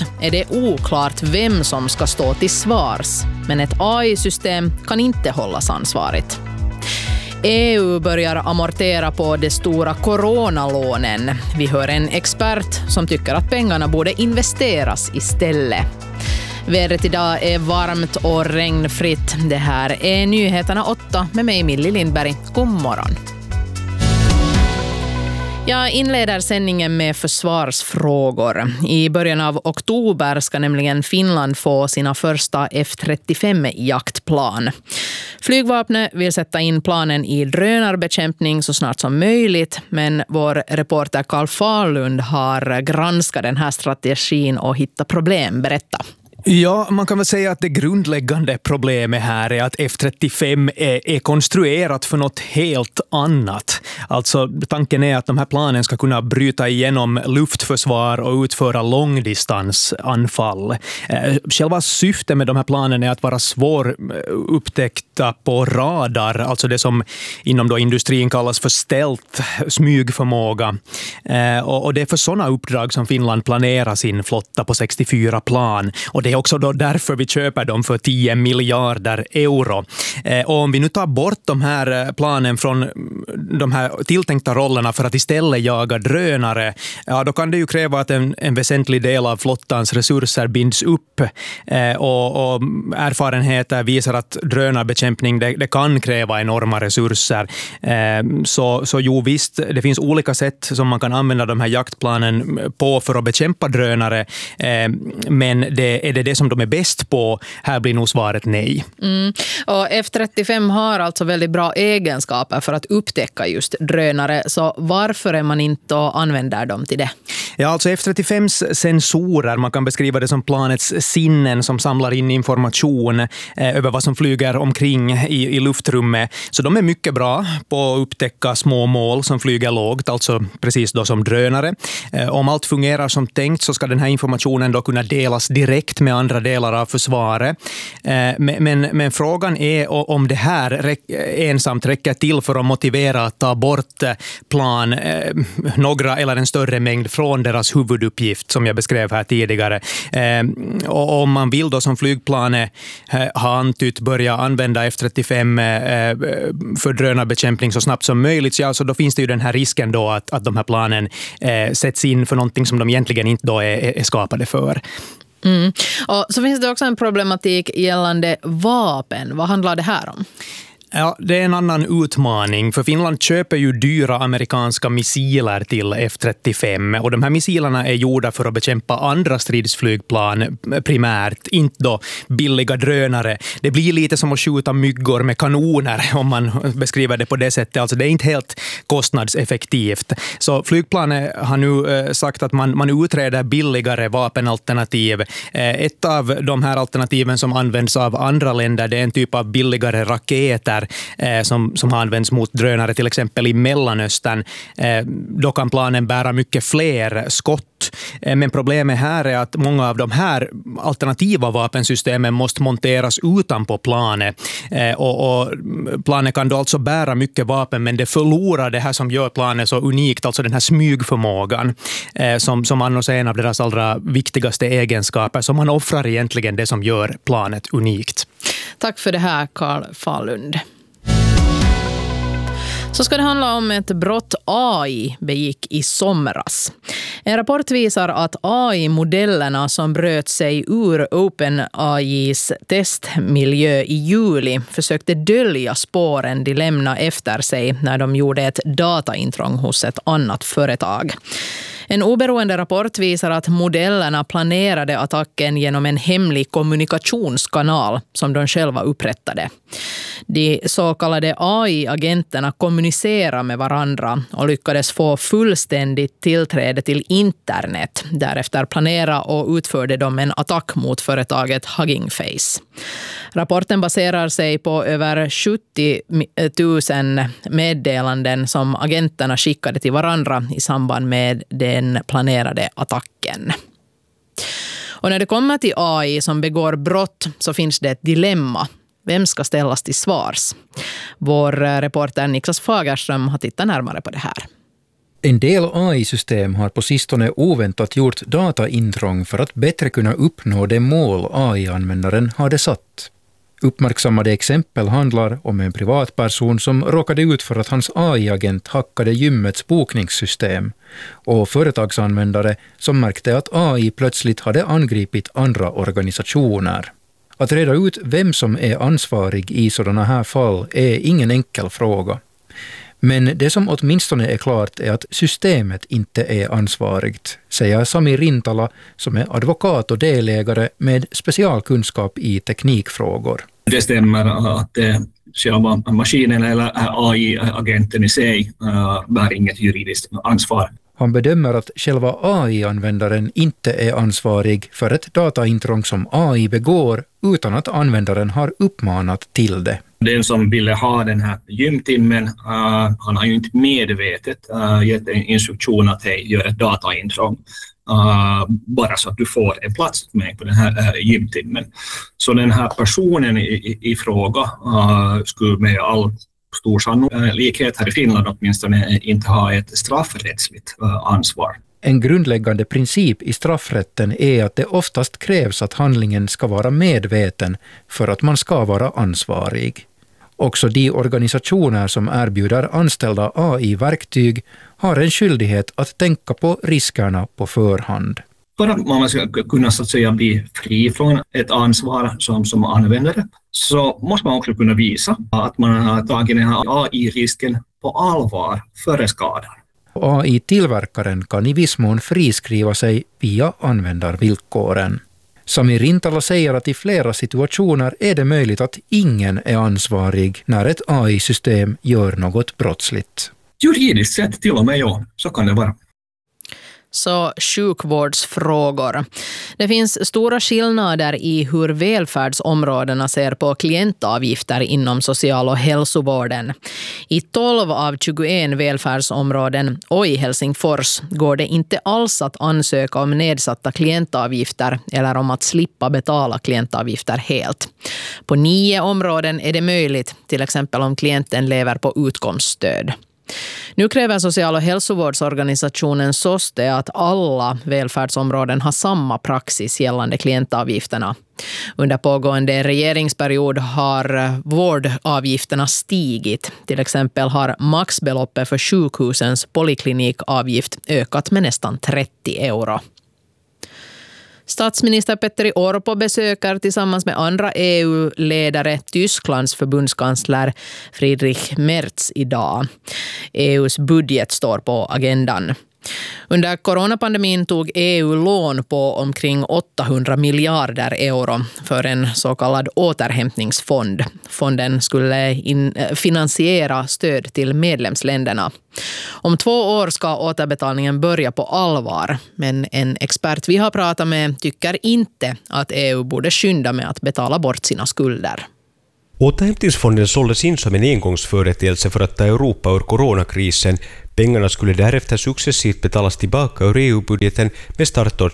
brott är det oklart vem som ska stå till svars, men ett AI-system kan inte hållas ansvarigt. EU börjar amortera på de stora coronalånen. Vi hör en expert som tycker att pengarna borde investeras istället. Vädret idag är varmt och regnfritt. Det här är Nyheterna 8 med mig Millie Lindberg. God morgon. Jag inleder sändningen med försvarsfrågor. I början av oktober ska nämligen Finland få sina första F-35-jaktplan. Flygvapnet vill sätta in planen i drönarbekämpning så snart som möjligt, men vår reporter Carl Falund har granskat den här strategin och hittat problem. Berätta. Ja, man kan väl säga att det grundläggande problemet här är att F-35 är konstruerat för något helt annat. Alltså tanken är att de här planen ska kunna bryta igenom luftförsvar och utföra långdistansanfall. Själva syftet med de här planen är att vara svårupptäckta på radar, alltså det som inom då industrin kallas för stealth, smygförmåga. Och det är för sådana uppdrag som Finland planerar sin flotta på 64 plan. Och det är också då därför vi köper dem för 10 miljarder euro. Och om vi nu tar bort de här planen från de här tilltänkta rollerna för att istället jaga drönare, ja, då kan det ju kräva att en väsentlig del av flottans resurser binds upp. Och erfarenheter visar att drönarbekämpning det kan kräva enorma resurser. Så jo visst, det finns olika sätt som man kan använda de här jaktplanen på för att bekämpa drönare. Men är det som de är bäst på? Här blir nog svaret nej. Och F-35 har alltså väldigt bra egenskaper för att upptäcka just drönare. Så varför är man inte och använder dem till det? Ja, alltså F-35s sensorer, man kan beskriva det som planets sinnen som samlar in information över vad som flyger omkring i luftrummet. Så de är mycket bra på att upptäcka små mål som flyger lågt, alltså precis då som drönare. Om allt fungerar som tänkt så ska den här informationen då kunna delas direkt med andra delar av försvaret. Men frågan är om det här ensamt räcker till för att motivera att ta bort plan, några eller en större mängd från deras huvuduppgift som jag beskrev här tidigare. Och om man vill då som flygplanet ha antytt börja använda F-35 för drönarbekämpning så snabbt som möjligt, så alltså då finns det ju den här risken då att de här planen sätts in för någonting som de egentligen inte då är skapade för. Och så finns det också en problematik gällande vapen. Vad handlar det här om? Ja, det är en annan utmaning, för Finland köper ju dyra amerikanska missiler till F-35 och de här missilerna är gjorda för att bekämpa andra stridsflygplan primärt, inte då billiga drönare. Det blir lite som att skjuta myggor med kanoner om man beskriver det på det sättet. Alltså det är inte helt kostnadseffektivt. Så flygplanet har nu sagt att man utreder billigare vapenalternativ. Ett av de här alternativen som används av andra länder, det är en typ av billigare raketer som har använts mot drönare till exempel i Mellanöstern. Då kan planen bära mycket fler skott. Men problemet här är att många av de här alternativa vapensystemen måste monteras utanpå planet. Och planet kan då alltså bära mycket vapen, men det förlorar det här som gör planet så unikt, alltså den här smygförmågan som annars är en av deras allra viktigaste egenskaper. Så man offrar egentligen det som gör planet unikt. Tack för det här, Carl Falund. Så ska det handla om ett brott AI begick i somras. En rapport visar att AI-modellerna som bröt sig ur OpenAIs testmiljö i juli försökte dölja spåren de lämnade efter sig när de gjorde ett dataintrång hos ett annat företag. En oberoende rapport visar att modellerna planerade attacken genom en hemlig kommunikationskanal som de själva upprättade. De så kallade AI-agenterna kommunicerade med varandra och lyckades få fullständigt tillträde till internet. Därefter planerade och utförde de en attack mot företaget Hugging Face. Rapporten baserar sig på över 70 000 meddelanden som agenterna skickade till varandra i samband med den planerade attacken. Och när det kommer till AI som begår brott så finns det ett dilemma. Vem ska ställas till svars? Vår reporter Niklas Fagerström har tittat närmare på det här. En del AI-system har på sistone oväntat gjort dataintrång för att bättre kunna uppnå det mål AI-användaren hade satt. Uppmärksammade exempel handlar om en privatperson som råkade ut för att hans AI-agent hackade gymmets bokningssystem och företagsanvändare som märkte att AI plötsligt hade angripit andra organisationer. Att reda ut vem som är ansvarig i sådana här fall är ingen enkel fråga. Men det som åtminstone är klart är att systemet inte är ansvarigt, säger Sami Rintala som är advokat och delägare med specialkunskap i teknikfrågor. Det stämmer att själva maskinen eller AI-agenten i sig bär inget juridiskt ansvar. Han bedömer att själva AI-användaren inte är ansvarig för ett dataintrång som AI begår utan att användaren har uppmanat till det. Den som ville ha den här gymtimmen, han har ju inte medvetet gett en instruktion att göra ett dataintrång. Bara så att du får en plats med på den här gymtimmen. Så den här personen i fråga skulle med all stor sannolikhet här i Finland åtminstone inte ha ett straffrättsligt ansvar. En grundläggande princip i straffrätten är att det oftast krävs att handlingen ska vara medveten för att man ska vara ansvarig. Också de organisationer som erbjuder anställda AI-verktyg har en skyldighet att tänka på riskerna på förhand. För att man ska kunna så att säga bli fri från ett ansvar som användare så måste man också kunna visa att man har tagit den här AI-risken på allvar före skadan. AI-tillverkaren kan i viss mån friskriva sig via användarvillkoren. Sami Rintala säger att i flera situationer är det möjligt att ingen är ansvarig när ett AI-system gör något brottsligt. Juridiskt sett till och med ja, så kan det vara. Så sjukvårdsfrågor. Det finns stora skillnader i hur välfärdsområdena ser på klientavgifter inom social- och hälsovården. I 12 av 21 välfärdsområden och i Helsingfors går det inte alls att ansöka om nedsatta klientavgifter eller om att slippa betala klientavgifter helt. På 9 områden är det möjligt, till exempel om klienten lever på utkomststöd. Nu kräver social- och hälsovårdsorganisationen SOSTE att alla välfärdsområden har samma praxis gällande klientavgifterna. Under pågående regeringsperiod har vårdavgifterna stigit. Till exempel har maxbeloppet för sjukhusens poliklinikavgift ökat med nästan 30 euro. Statsminister Petteri Orpo besöker tillsammans med andra EU-ledare Tysklands förbundskansler Friedrich Merz idag. EUs budget står på agendan. Under coronapandemin tog EU lån på omkring 800 miljarder euro för en så kallad återhämtningsfond. Fonden skulle finansiera stöd till medlemsländerna. Om 2 år ska återbetalningen börja på allvar, men en expert vi har pratat med tycker inte att EU borde skynda med att betala bort sina skulder. Återhämtningsfonden såldes in som en engångsföreteelse för att ta Europa ur coronakrisen. Pengarna skulle därefter successivt betalas tillbaka ur EU-budgeten med startår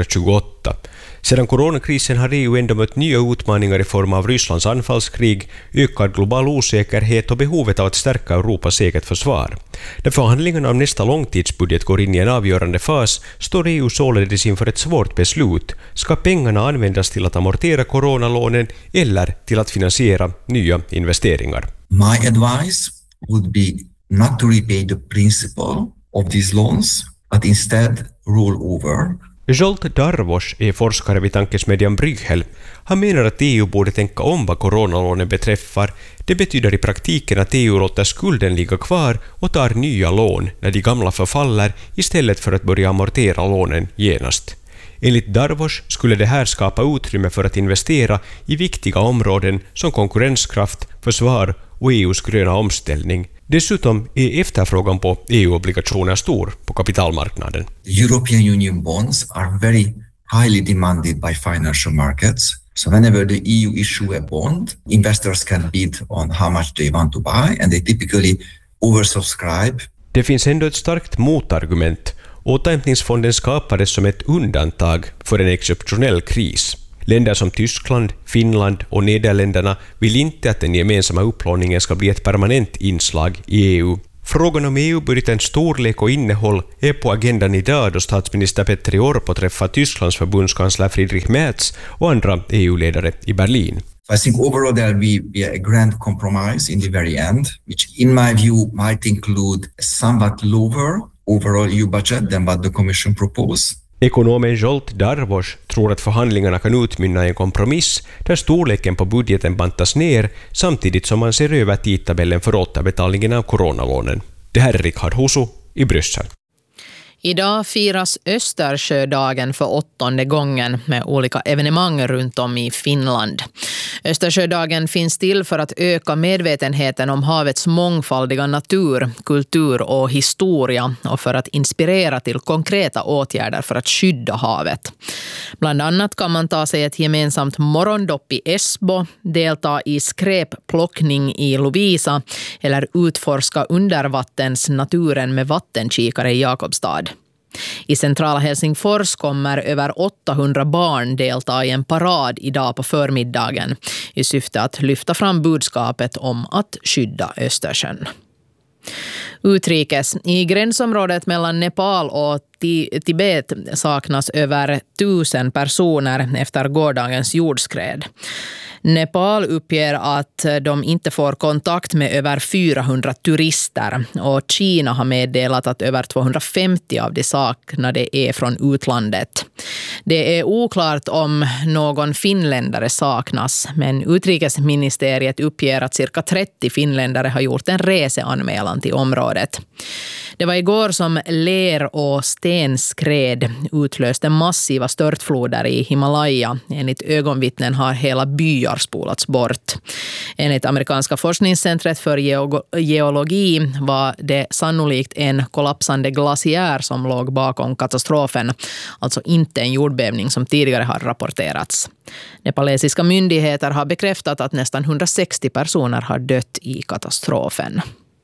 2028. Sedan coronakrisen har EU ändå mött nya utmaningar i form av Rysslands anfallskrig, ökad global osäkerhet och behovet av att stärka Europas eget försvar. När förhandlingarna om nästa långtidsbudget går in i en avgörande fas står EU således inför ett svårt beslut. Ska pengarna användas till att amortera coronalånen eller till att finansiera nya investeringar? My advice would be not to repay the principal of these loans, but instead roll over. Zsolt Darvos är forskare vid tankesmedjan Bruegel. Han menar att EU borde tänka om vad coronalånen beträffar. Det betyder i praktiken att EU låter skulden ligga kvar och tar nya lån när de gamla förfaller istället för att börja amortera lånen genast. Enligt Darvos skulle det här skapa utrymme för att investera i viktiga områden som konkurrenskraft, försvar och EUs gröna omställning. Dessutom är efterfrågan på EU-obligationer stor på kapitalmarknaden. European Union bonds are very highly demanded by financial markets. So whenever the EU issue a bond, investors can bid on how much they want to buy and they typically oversubscribe. Det finns ändå ett starkt motargument. Återhämtningsfonden skapades som ett undantag för en exceptionell kris. Länder som Tyskland, Finland och Nederländerna vill inte att den gemensamma upplåningen ska bli ett permanent inslag i EU. Frågan om EU-budgetens storlek och innehåll är på agendan idag då statsminister Petteri Orpo träffar Tysklands förbundskansler Friedrich Merz och andra EU-ledare i Berlin. I think overall there will be a grand compromise in the very end, which in my view might include a somewhat lower overall EU budget than what the Commission proposed. Ekonomen Zsolt Darvos tror att förhandlingarna kan utmynna i en kompromiss där storleken på budgeten bantas ner samtidigt som man ser över tidtabellen för återbetalningen av coronalånen. Det här är Richard Husu i Bryssel. Idag firas Östersjödagen för 8:e gången med olika evenemang runt om i Finland. Östersjödagen finns till för att öka medvetenheten om havets mångfaldiga natur, kultur och historia och för att inspirera till konkreta åtgärder för att skydda havet. Bland annat kan man ta sig ett gemensamt morgondopp i Esbo, delta i skräpplockning i Lovisa eller utforska undervattensnaturen med vattenkikare i Jakobstad. I centrala Helsingfors kommer över 800 barn delta i en parad idag på förmiddagen i syfte att lyfta fram budskapet om att skydda Östersjön. Utrikes. I gränsområdet mellan Nepal och Tibet saknas över 1000 personer efter gårdagens jordskred. Nepal uppger att de inte får kontakt med över 400 turister och Kina har meddelat att över 250 av de saknade är från utlandet. Det är oklart om någon finländare saknas, men utrikesministeriet uppger att cirka 30 finländare har gjort en reseanmälan till området. Det var igår som ler- och stenskred utlöste massiva störtfloder i Himalaya. Enligt ögonvittnen har hela byar spolats bort. Enligt amerikanska forskningscentret för geologi var det sannolikt en kollapsande glaciär som låg bakom katastrofen, alltså inte en jordbävning som tidigare har rapporterats. Nepalesiska myndigheter har bekräftat att nästan 160 personer har dött i katastrofen.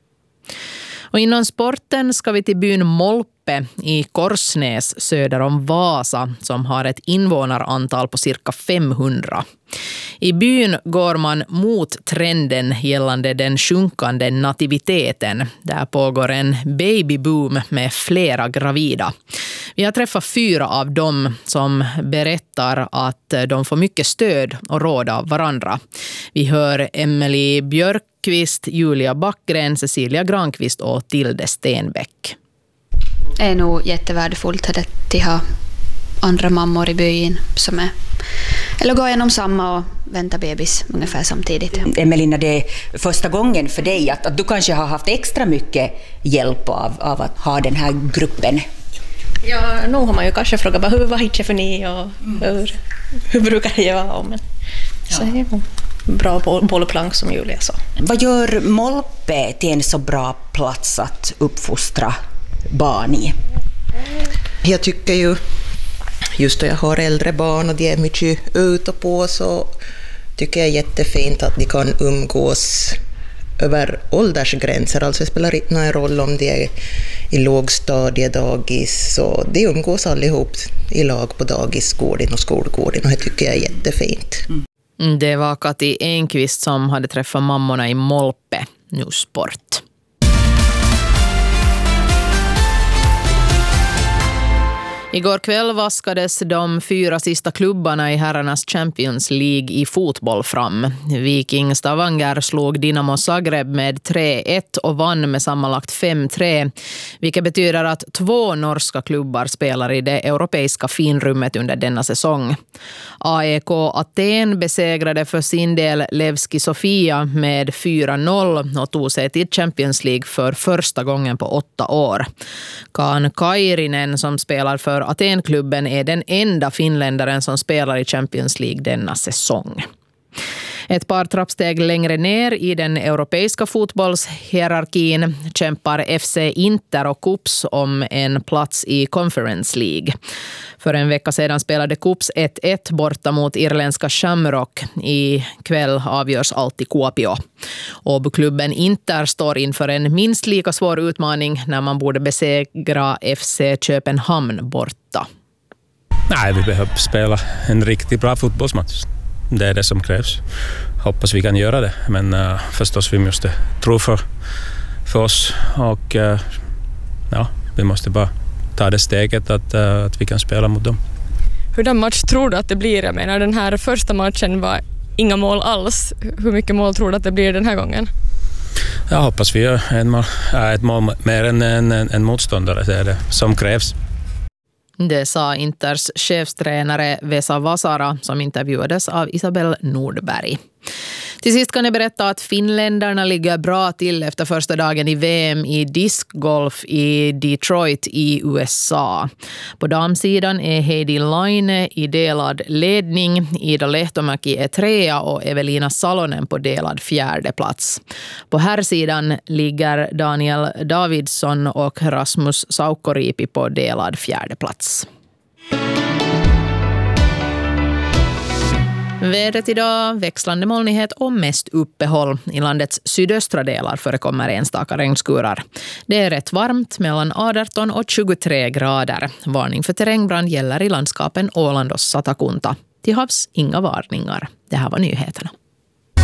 Och inom sporten ska vi till byn Molpe i Korsnäs söder om Vasa som har ett invånarantal på cirka 500. I byn går man mot trenden gällande den sjunkande nativiteten. Där pågår en babyboom med flera gravida. Vi har träffat 4 av dem som berättar att de får mycket stöd och råd av varandra. Vi hör Emily Björkqvist, Julia Backgren, Cecilia Granqvist och Tilde Stenbäck. Det är nog jättevärdefullt att ha andra mammor i byn som är eller går igenom samma och väntar bebis ungefär samtidigt. Emelina, det är första gången för dig att du kanske har haft extra mycket hjälp av att ha den här gruppen. Ja, nu har man ju kanske frågat hur var det för ni och hur brukar det vara. Men så är det bra bollplank som Julia sa. Vad gör Molpe till en så bra plats att uppfostra barn i? Jag tycker ju just då jag har äldre barn och de är mycket ute på så tycker jag är jättefint att de kan umgås över åldersgränser. Alltså det spelar inte någon roll om de är i lågstadiedagis så de umgås allihop i lag på dagisgården och skolgården och det tycker jag är jättefint. Det var Kati Enqvist som hade träffat mammorna i Molpe, nu sport. Igår kväll vaskades de 4 sista klubbarna i herrarnas Champions League i fotboll fram. Viking Stavanger slog Dinamo Zagreb med 3-1 och vann med sammanlagt 5-3, vilket betyder att 2 norska klubbar spelar i det europeiska finrummet under denna säsong. AEK Aten besegrade för sin del Levski Sofia med 4-0 och tog sig till Champions League för första gången på 8 år. Kaan Kairinen som spelar för Atenklubben är den enda finländaren som spelar i Champions League denna säsong. Ett par trappsteg längre ner i den europeiska fotbollshierarkin kämpar FC Inter och Kups om en plats i Conference League. För en vecka sedan spelade Kups 1-1 borta mot irländska Shamrock. I kväll avgörs allt i Kuopio. Och klubben Inter står inför en minst lika svår utmaning när man borde besegra FC Köpenhamn borta. Nej, vi behöver spela en riktigt bra fotbollsmatch. Det är det som krävs. Hoppas vi kan göra det. Men förstås vi måste tro för oss och ja, vi måste bara ta det steget att vi kan spela mot dem. Hurdan match tror du att det blir? Jag menar, den här första matchen var inga mål alls. Hur mycket mål tror du att det blir den här gången? Jag hoppas vi gör ett mål mer än en motståndare, det är det som krävs. Det sa Inters chefstränare Vesa Vasara som intervjuades av Isabel Nordberg. Till sist kan jag berätta att finländarna ligger bra till efter första dagen i VM i discgolf i Detroit i USA. På damsidan är Heidi Laine i delad ledning, Ida Lehtomäki är 3 och Evelina Salonen på delad 4:e plats. På herrsidan ligger Daniel Davidsson och Rasmus Saukoriipi på delad 4:e plats. Vädret idag, växlande molnighet och mest uppehåll. I landets sydöstra delar förekommer enstaka regnskurar. Det är rätt varmt, mellan 18 och 23 grader. Varning för terrängbrand gäller i landskapen Åland och Satakunta. Till havs inga varningar. Det här var nyheterna.